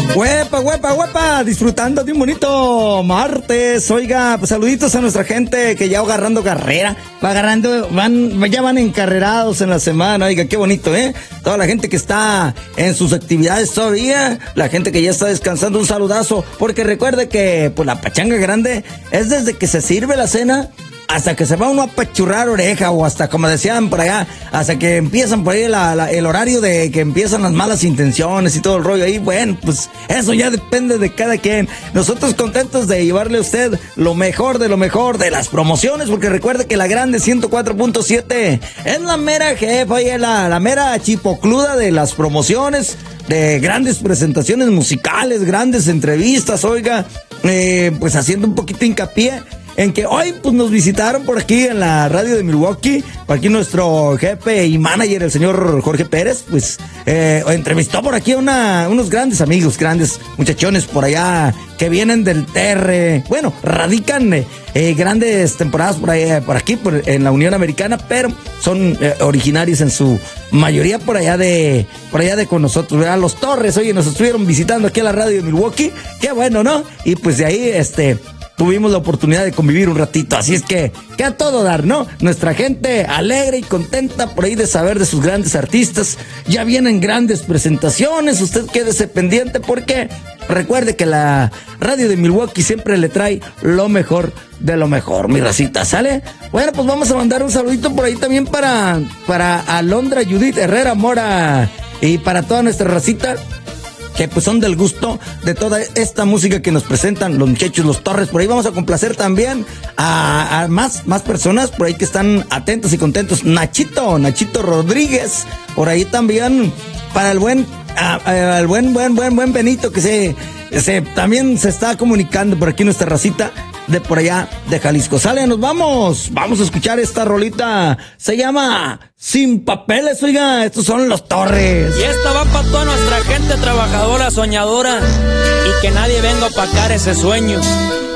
Huepa, huepa, huepa, disfrutando de un bonito martes. Oiga, pues saluditos a nuestra gente que ya va agarrando carrera, ya van encarrerados en la semana. Oiga, qué bonito, toda la gente que está en sus actividades todavía, la gente que ya está descansando, un saludazo, porque recuerde que pues la pachanga grande es desde que se sirve la cena hasta que se va uno a pachurrar oreja, o hasta, como decían por allá, hasta que empiezan por ahí el horario de que empiezan las malas intenciones y todo el rollo ahí. Bueno, pues eso ya depende de cada quien. Nosotros contentos de llevarle a usted lo mejor de las promociones, porque recuerde que la grande 104.7 es la mera jefa, oye, la mera chipocluda de las promociones, de grandes presentaciones musicales, grandes entrevistas, oiga, pues haciendo un poquito hincapié en que hoy pues nos visitaron por aquí en la radio de Milwaukee, por aquí nuestro jefe y manager, el señor Jorge Pérez, pues entrevistó por aquí a unos grandes amigos, grandes muchachones por allá que vienen del TR, bueno, radican grandes temporadas por aquí, en la Unión Americana, pero son originarios en su mayoría por allá de con nosotros, ¿verdad? Los Torres, oye, nos estuvieron visitando aquí a la radio de Milwaukee, qué bueno, ¿no? Y pues de ahí, tuvimos la oportunidad de convivir un ratito, así es que a todo dar, ¿no? Nuestra gente alegre y contenta por ahí de saber de sus grandes artistas. Ya vienen grandes presentaciones, usted quédese pendiente porque recuerde que la radio de Milwaukee siempre le trae lo mejor de lo mejor, mi racita, ¿sale? Bueno, pues vamos a mandar un saludito por ahí también para Alondra Judith Herrera Mora y para toda nuestra racita, que pues son del gusto de toda esta música que nos presentan los muchachos, los Torres. Por ahí vamos a complacer también a más personas por ahí que están atentos y contentos. Nachito Rodríguez, por ahí también para el buen Benito, que también se está comunicando por aquí nuestra racita de por allá de Jalisco. Sale, nos vamos a escuchar esta rolita, se llama Sin Papeles, oiga, estos son los Torres. Y esta va para toda nuestra gente trabajadora, soñadora, y que nadie venga a opacar ese sueño.